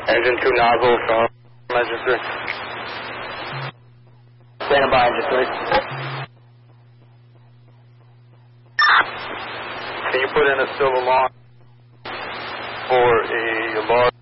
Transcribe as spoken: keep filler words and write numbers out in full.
Engine two nozzle from engine three. Standing by, engine three. Can you put in a silver line for a large